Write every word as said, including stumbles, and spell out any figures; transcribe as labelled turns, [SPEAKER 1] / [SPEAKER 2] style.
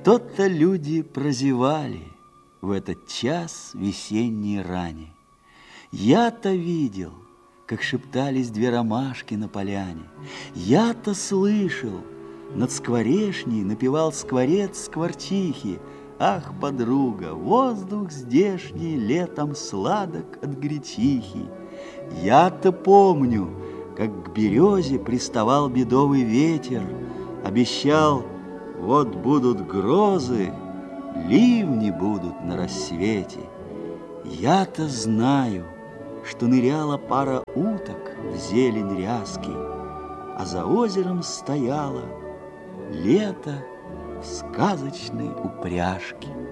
[SPEAKER 1] Что-то люди прозевали в этот час весенней рани. Я-то видел, как шептались две ромашки на поляне. Я-то слышал, над скворешней напевал скворец скворчихи. Ах, подруга, воздух здешний летом сладок от гречихи. Я-то помню, как к березе приставал бедовый ветер, обещал: вот будут грозы, ливни будут на рассвете. Я-то знаю, что ныряла пара уток в зелень ряски, а за озером стояло лето в сказочной упряжке.